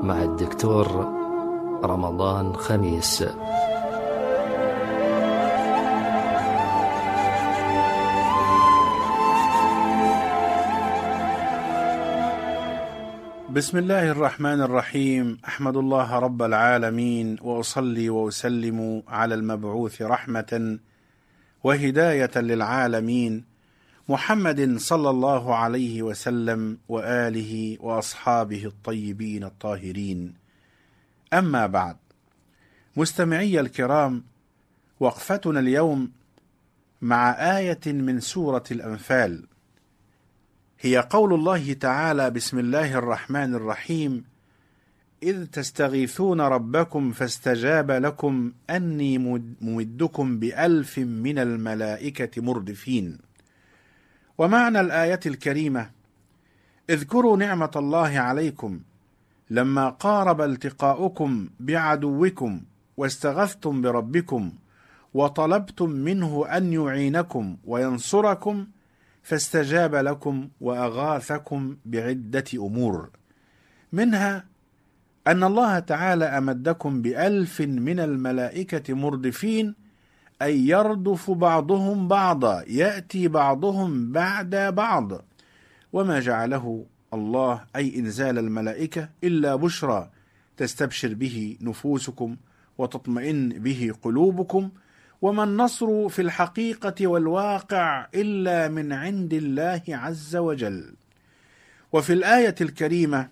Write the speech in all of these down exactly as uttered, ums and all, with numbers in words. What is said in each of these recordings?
مع الدكتور رمضان خميس. بسم الله الرحمن الرحيم. أحمد الله رب العالمين، وأصلي وأسلم على المبعوث رحمة وهداية للعالمين، محمد صلى الله عليه وسلم وآله وأصحابه الطيبين الطاهرين. أما بعد، مستمعي الكرام، وقفتنا اليوم مع آية من سورة الأنفال، هي قول الله تعالى: بسم الله الرحمن الرحيم: إذ تستغيثون ربكم فاستجاب لكم أني ممدكم بألف من الملائكة مردفين. ومعنى الآية الكريمة: اذكروا نعمة الله عليكم لما قارب التقاؤكم بعدوكم واستغثتم بربكم وطلبتم منه أن يعينكم وينصركم فاستجاب لكم وأغاثكم بعدة أمور، منها أن الله تعالى أمدكم بألف من الملائكة مردفين، أي يردف بعضهم بعضا، يأتي بعضهم بعد بعض. وما جعله الله أي إنزال الملائكة إلا بشرى تستبشر به نفوسكم وتطمئن به قلوبكم، وما النصر في الحقيقة والواقع إلا من عند الله عز وجل. وفي الآية الكريمة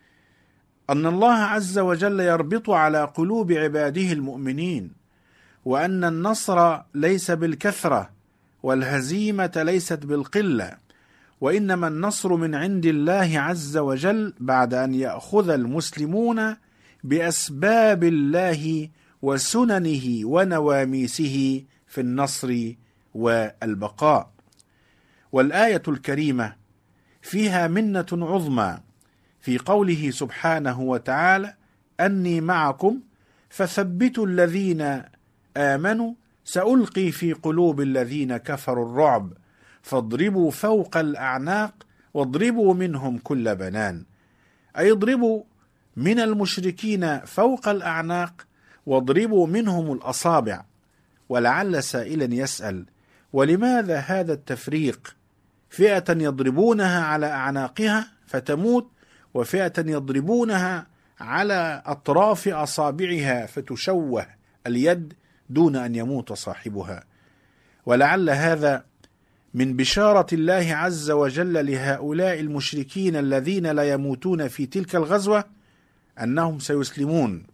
أن الله عز وجل يربط على قلوب عباده المؤمنين، وأن النصر ليس بالكثرة والهزيمة ليست بالقلة، وإنما النصر من عند الله عز وجل بعد أن يأخذ المسلمون بأسباب الله وسننه ونواميسه في النصر والبقاء. والآية الكريمة فيها منة عظمى في قوله سبحانه وتعالى: أني معكم فثبتوا الذين آمنوا سألقي في قلوب الذين كفروا الرعب فاضربوا فوق الأعناق واضربوا منهم كل بنان، أي اضربوا من المشركين فوق الأعناق واضربوا منهم الأصابع. ولعل سائلا يسأل: ولماذا هذا التفريق؟ فئة يضربونها على أعناقها فتموت، وفئة يضربونها على أطراف أصابعها فتشوه اليد دون أن يموت صاحبها. ولعل هذا من بشارة الله عز وجل لهؤلاء المشركين الذين لا يموتون في تلك الغزوة، أنهم سيسلمون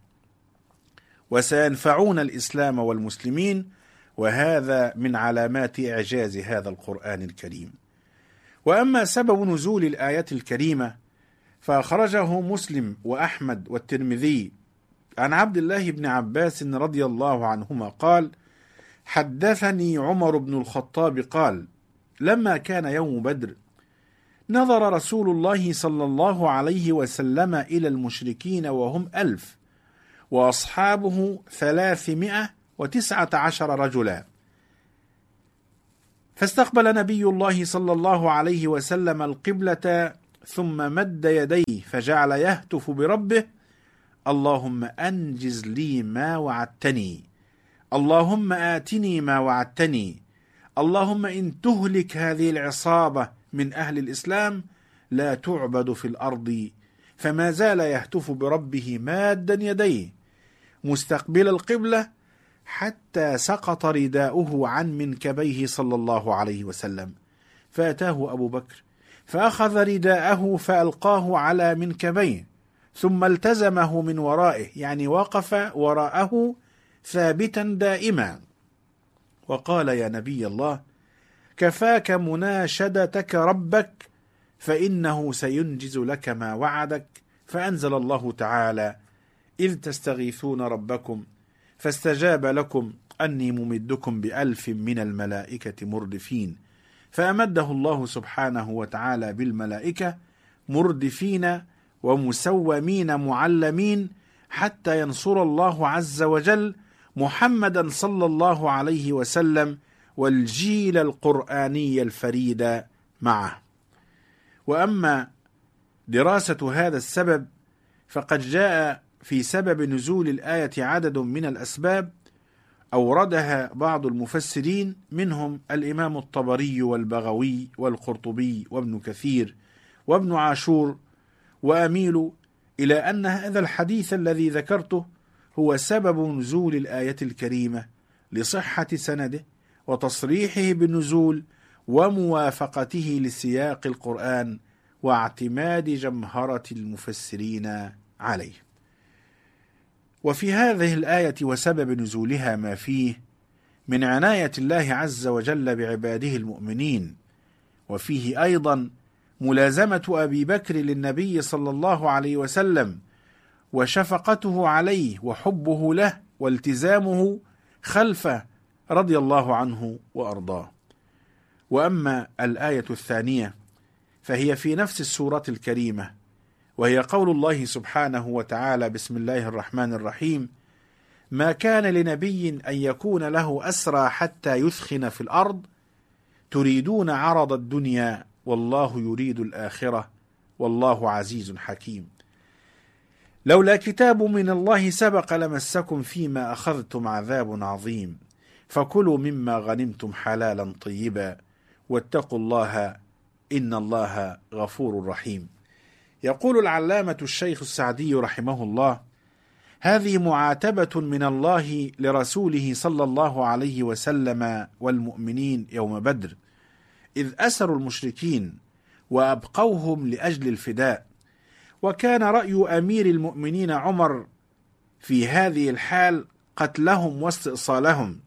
وسينفعون الإسلام والمسلمين، وهذا من علامات إعجاز هذا القرآن الكريم. وأما سبب نزول الآية الكريمة فأخرجه مسلم وأحمد والترمذي عن عبد الله بن عباس رضي الله عنهما قال: حدثني عمر بن الخطاب قال: لما كان يوم بدر نظر رسول الله صلى الله عليه وسلم إلى المشركين وهم ألف وأصحابه ثلاثمائة وتسعة عشر رجلا، فاستقبل نبي الله صلى الله عليه وسلم القبلة ثم مد يديه فجعل يهتف بربه: اللهم أنجز لي ما وعدتني، اللهم آتني ما وعدتني، اللهم إن تهلك هذه العصابة من أهل الإسلام لا تعبد في الأرض. فما زال يهتف بربه مادا يديه مستقبل القبلة حتى سقط رداؤه عن منكبيه صلى الله عليه وسلم، فأتاه أبو بكر فأخذ رداءه فألقاه على منكبيه ثم التزمه من ورائه، يعني وقف وراءه ثابتا دائما، وقال: يا نبي الله، كفاك مناشدتك ربك فإنه سينجز لك ما وعدك. فأنزل الله تعالى: إذ تستغيثون ربكم فاستجاب لكم أني ممدكم بألف من الملائكة مردفين، فأمده الله سبحانه وتعالى بالملائكة مردفين ومسومين معلمين حتى ينصر الله عز وجل محمدا صلى الله عليه وسلم والجيل القرآني الفريد معه. وأما دراسة هذا السبب فقد جاء في سبب نزول الآية عدد من الأسباب أوردها بعض المفسرين، منهم الإمام الطبري والبغوي والقرطبي وابن كثير وابن عاشور، وأميل إلى أن هذا الحديث الذي ذكرته هو سبب نزول الآية الكريمة لصحة سنده وتصريحه بالنزول وموافقته لسياق القرآن واعتماد جمهرة المفسرين عليه. وفي هذه الآية وسبب نزولها ما فيه من عناية الله عز وجل بعباده المؤمنين، وفيه أيضا ملازمة أبي بكر للنبي صلى الله عليه وسلم وشفقته عليه وحبه له والتزامه خلفه رضي الله عنه وأرضاه. وأما الآية الثانية فهي في نفس السورة الكريمة، وهي قول الله سبحانه وتعالى: بسم الله الرحمن الرحيم: ما كان لنبي أن يكون له أسرى حتى يثخن في الأرض تريدون عرض الدنيا والله يريد الآخرة والله عزيز حكيم. لولا كتاب من الله سبق لمسكم فيما أخذتم عذاب عظيم فكلوا مما غنمتم حلالا طيبا واتقوا الله إن الله غفور رحيم. يقول العلامة الشيخ السعدي رحمه الله: هذه معاتبة من الله لرسوله صلى الله عليه وسلم والمؤمنين يوم بدر، إذ أسروا المشركين وأبقوهم لأجل الفداء، وكان رأي أمير المؤمنين عمر في هذه الحال قتلهم واستئصالهم،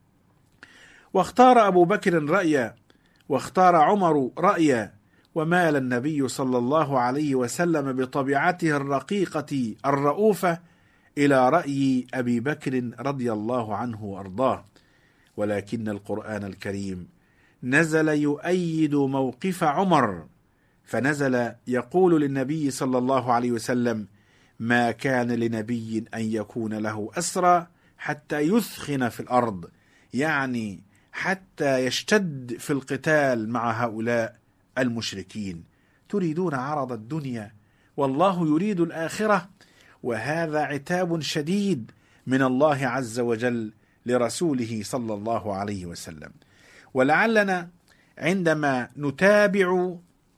واختار أبو بكر رأيا واختار عمر رأيا، ومال النبي صلى الله عليه وسلم بطبيعته الرقيقة الرؤوفة إلى رأي أبي بكر رضي الله عنه وأرضاه. ولكن القرآن الكريم نزل يؤيد موقف عمر، فنزل يقول للنبي صلى الله عليه وسلم: ما كان لنبي أن يكون له أسرى حتى يثخن في الأرض، يعني حتى يشتد في القتال مع هؤلاء المشركين. تريدون عرض الدنيا والله يريد الآخرة، وهذا عتاب شديد من الله عز وجل لرسوله صلى الله عليه وسلم. ولعلنا عندما نتابع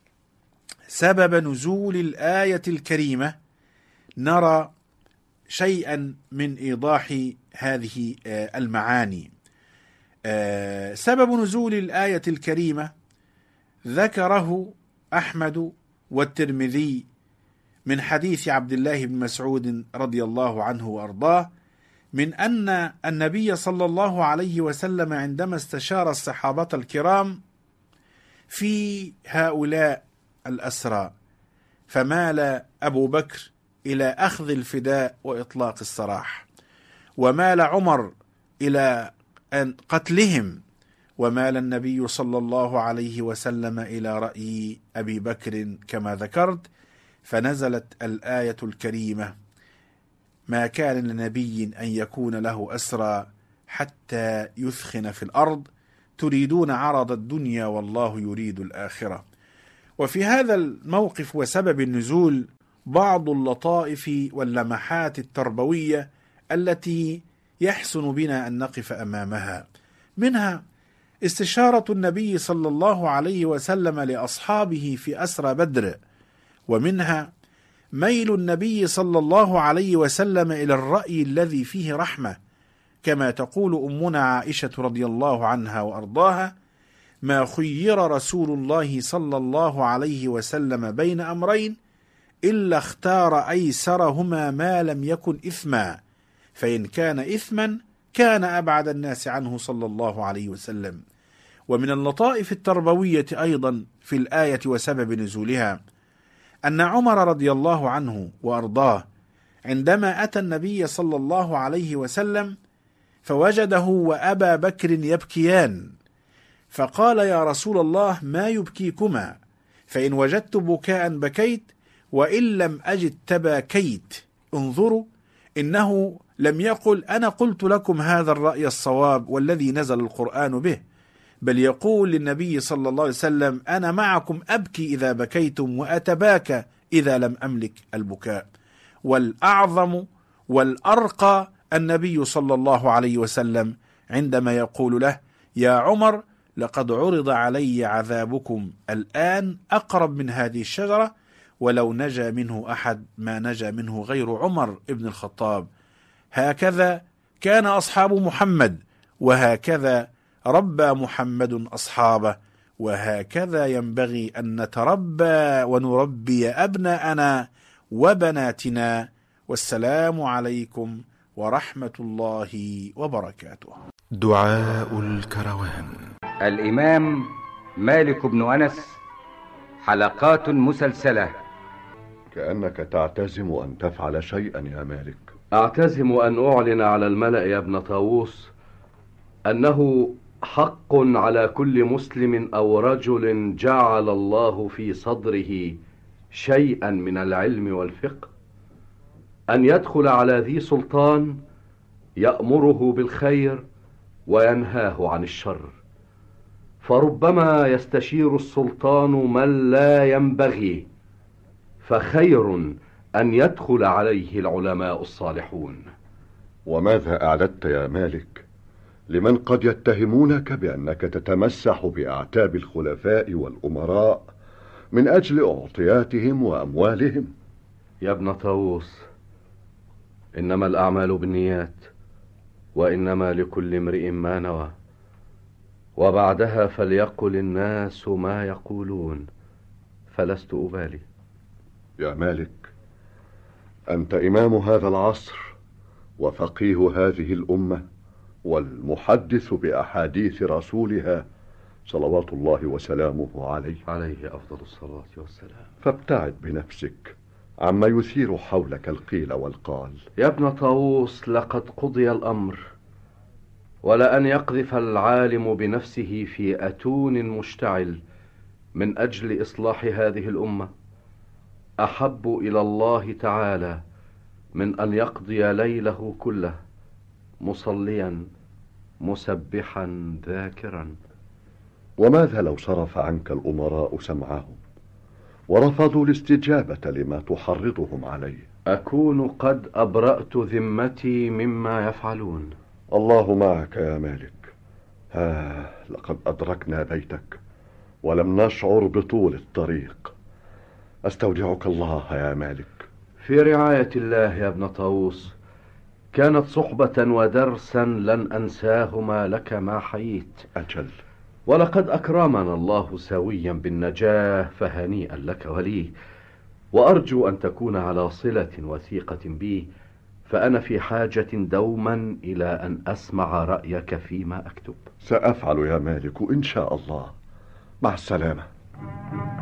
سبب نزول الآية الكريمة نرى شيئا من إيضاح هذه المعاني. سبب نزول الآية الكريمة ذكره أحمد والترمذي من حديث عبد الله بن مسعود رضي الله عنه وأرضاه، من أن النبي صلى الله عليه وسلم عندما استشار الصحابة الكرام في هؤلاء الأسرى فمال أبو بكر إلى أخذ الفداء وإطلاق السراح، ومال عمر إلى قتلهم، ومال النبي صلى الله عليه وسلم إلى رأي أبي بكر كما ذكرت، فنزلت الآية الكريمة: ما كان لنبي أن يكون له أسرى حتى يثخن في الأرض تريدون عرض الدنيا والله يريد الآخرة. وفي هذا الموقف وسبب النزول بعض اللطائف واللمحات التربوية التي يحسن بنا أن نقف أمامها، منها استشارة النبي صلى الله عليه وسلم لأصحابه في أسرى بدر، ومنها ميل النبي صلى الله عليه وسلم إلى الرأي الذي فيه رحمة، كما تقول أمنا عائشة رضي الله عنها وأرضاها: ما خير رسول الله صلى الله عليه وسلم بين أمرين إلا اختار أيسرهما ما لم يكن إثما، فإن كان إثما كان أبعد الناس عنه صلى الله عليه وسلم. ومن اللطائف التربوية أيضا في الآية وسبب نزولها أن عمر رضي الله عنه وأرضاه عندما أتى النبي صلى الله عليه وسلم فوجده وأبا بكر يبكيان، فقال: يا رسول الله ما يبكيكما؟ فإن وجدت بكاء بكيت وإن لم أجد تباكيت. انظروا، إنه لم يقل أنا قلت لكم هذا الرأي الصواب والذي نزل القرآن به، بل يقول للنبي صلى الله عليه وسلم: أنا معكم أبكي إذا بكيتم وأتباكى إذا لم أملك البكاء. والأعظم والأرقى النبي صلى الله عليه وسلم عندما يقول له: يا عمر، لقد عرض علي عذابكم الآن أقرب من هذه الشجرة، ولو نجا منه أحد ما نجا منه غير عمر ابن الخطاب. هكذا كان أصحاب محمد، وهكذا ربى محمد أصحابه، وهكذا ينبغي أن نتربى ونربي أبناءنا وبناتنا. والسلام عليكم ورحمة الله وبركاته. دعاء الكروان. الإمام مالك بن أنس، حلقات مسلسلة. كأنك تعتزم أن تفعل شيئا يا مالك. أعتزم أن أعلن على الملأ يا ابن طاووس أنه حق على كل مسلم أو رجل جعل الله في صدره شيئا من العلم والفقه أن يدخل على ذي سلطان يأمره بالخير وينهاه عن الشر، فربما يستشير السلطان من لا ينبغي، فخير أن يدخل عليه العلماء الصالحون. وماذا أعددت يا مالك لمن قد يتهمونك بأنك تتمسح بأعتاب الخلفاء والأمراء من أجل أعطياتهم وأموالهم؟ يا ابن طاووس، إنما الأعمال بالنيات، وإنما لكل امرئ ما نوى، وبعدها فليقل الناس ما يقولون، فلست أبالي. يا مالك، أنت إمام هذا العصر وفقيه هذه الأمة والمحدث بأحاديث رسولها صلوات الله وسلامه عليه عليه أفضل الصلاة والسلام. فابتعد بنفسك عما يثير حولك القيل والقال. يا ابن طاووس، لقد قضي الأمر، ولأن يقذف العالم بنفسه في أتون مشتعل من أجل إصلاح هذه الأمة أحب إلى الله تعالى من أن يقضي ليله كله مصليا مسبحا ذاكرا. وماذا لو صرف عنك الأمراء سمعهم ورفضوا الاستجابة لما تحرضهم عليه؟ أكون قد أبرأت ذمتي مما يفعلون. الله معك يا مالك. ها لقد أدركنا بيتك ولم نشعر بطول الطريق. أستودعك الله يا مالك. في رعاية الله يا ابن طاووس. كانت صحبة ودرسا لن أنساهما لك ما حييت. أجل. ولقد أكرمنا الله سويا بالنجاة، فهنيئا لك ولي، وأرجو أن تكون على صلة وثيقة بي، فأنا في حاجة دوما إلى أن أسمع رأيك فيما أكتب. سأفعل يا مالك إن شاء الله. مع السلامة.